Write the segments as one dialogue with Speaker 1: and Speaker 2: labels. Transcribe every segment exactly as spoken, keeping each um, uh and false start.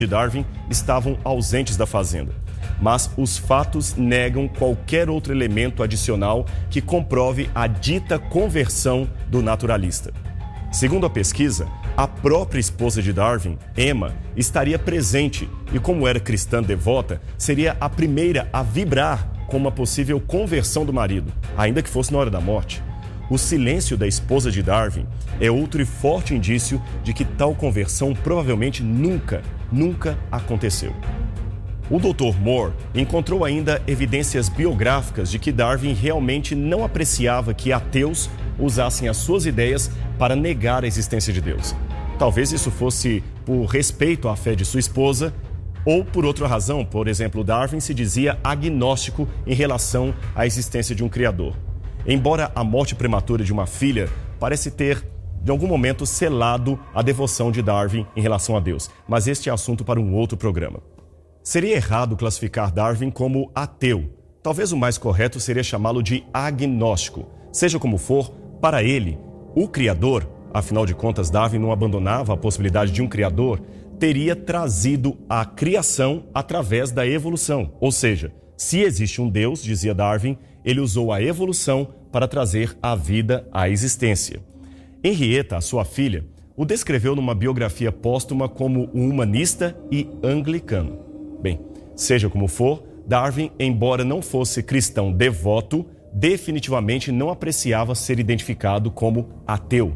Speaker 1: de Darwin estavam ausentes da fazenda. Mas os fatos negam qualquer outro elemento adicional que comprove a dita conversão do naturalista. Segundo a pesquisa, a própria esposa de Darwin, Emma, estaria presente e, como era cristã devota, seria a primeira a vibrar com uma possível conversão do marido, ainda que fosse na hora da morte. O silêncio da esposa de Darwin é outro e forte indício de que tal conversão provavelmente nunca, nunca aconteceu. O doutor Moore encontrou ainda evidências biográficas de que Darwin realmente não apreciava que ateus usassem as suas ideias para negar a existência de Deus. Talvez isso fosse por respeito à fé de sua esposa ou por outra razão. Por exemplo, Darwin se dizia agnóstico em relação à existência de um criador. Embora a morte prematura de uma filha parece ter, de algum momento, selado a devoção de Darwin em relação a Deus, mas este é assunto para um outro programa. Seria errado classificar Darwin como ateu. Talvez o mais correto seria chamá-lo de agnóstico. Seja como for, para ele, o Criador, afinal de contas, Darwin não abandonava a possibilidade de um Criador, teria trazido a criação através da evolução. Ou seja, se existe um Deus, dizia Darwin, ele usou a evolução para trazer a vida à existência. Henrietta, a sua filha, o descreveu numa biografia póstuma como um humanista e anglicano. Bem, seja como for, Darwin, embora não fosse cristão devoto, definitivamente não apreciava ser identificado como ateu.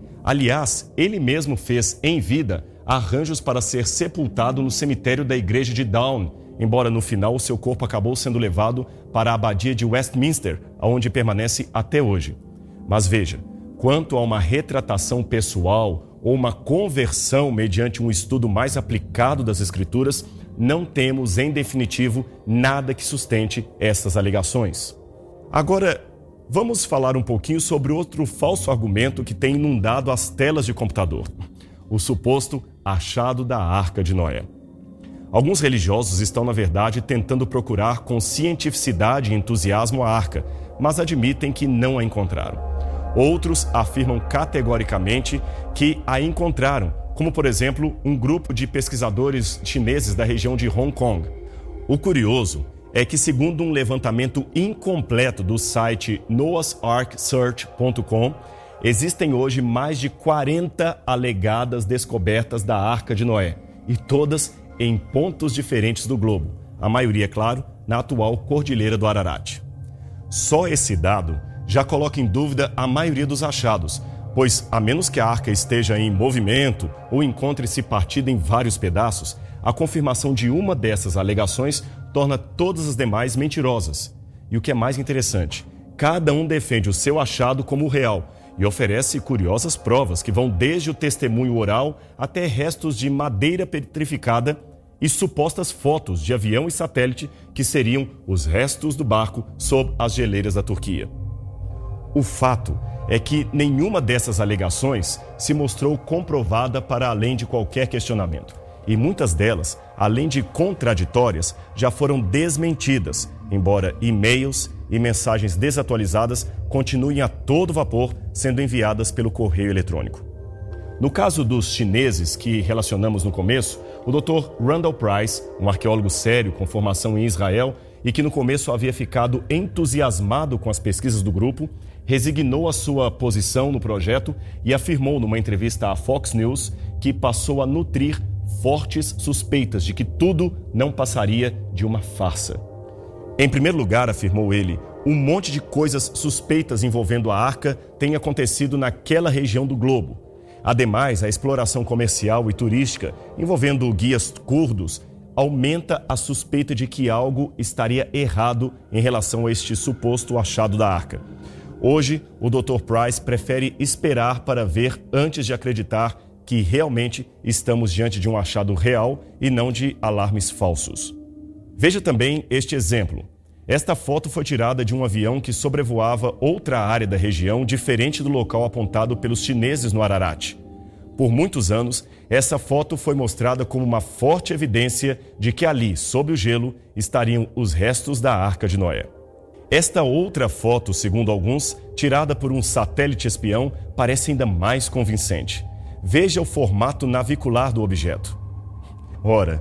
Speaker 1: Aliás, ele mesmo fez, em vida, arranjos para ser sepultado no cemitério da igreja de Down, embora no final seu corpo acabou sendo levado para a abadia de Westminster, onde permanece até hoje. Mas veja, quanto a uma retratação pessoal ou uma conversão mediante um estudo mais aplicado das Escrituras, não temos, em definitivo, nada que sustente essas alegações. Agora, vamos falar um pouquinho sobre outro falso argumento que tem inundado as telas de computador: o suposto achado da Arca de Noé. Alguns religiosos estão, na verdade, tentando procurar com cientificidade e entusiasmo a arca, mas admitem que não a encontraram. Outros afirmam categoricamente que a encontraram, como, por exemplo, um grupo de pesquisadores chineses da região de Hong Kong. O curioso é que, segundo um levantamento incompleto do site noahs ark search ponto com, existem hoje mais de quarenta alegadas descobertas da Arca de Noé, e todas em pontos diferentes do globo, a maioria, é claro, na atual Cordilheira do Ararat. Só esse dado já coloca em dúvida a maioria dos achados, pois, a menos que a arca esteja em movimento ou encontre-se partida em vários pedaços, a confirmação de uma dessas alegações torna todas as demais mentirosas. E o que é mais interessante, cada um defende o seu achado como real e oferece curiosas provas que vão desde o testemunho oral até restos de madeira petrificada e supostas fotos de avião e satélite que seriam os restos do barco sob as geleiras da Turquia. O fato é que nenhuma dessas alegações se mostrou comprovada para além de qualquer questionamento. E muitas delas, além de contraditórias, já foram desmentidas, embora e-mails e mensagens desatualizadas continuem a todo vapor sendo enviadas pelo correio eletrônico. No caso dos chineses que relacionamos no começo, o doutor Randall Price, um arqueólogo sério com formação em Israel e que no começo havia ficado entusiasmado com as pesquisas do grupo, resignou a sua posição no projeto e afirmou numa entrevista à Fox News que passou a nutrir fortes suspeitas de que tudo não passaria de uma farsa. Em primeiro lugar, afirmou ele, um monte de coisas suspeitas envolvendo a arca tem acontecido naquela região do globo. Ademais, a exploração comercial e turística envolvendo guias curdos aumenta a suspeita de que algo estaria errado em relação a este suposto achado da arca. Hoje, o doutor Price prefere esperar para ver antes de acreditar que realmente estamos diante de um achado real e não de alarmes falsos. Veja também este exemplo. Esta foto foi tirada de um avião que sobrevoava outra área da região diferente do local apontado pelos chineses no Ararat. Por muitos anos, essa foto foi mostrada como uma forte evidência de que ali, sob o gelo, estariam os restos da Arca de Noé. Esta outra foto, segundo alguns, tirada por um satélite espião, parece ainda mais convincente. Veja o formato navicular do objeto. Ora,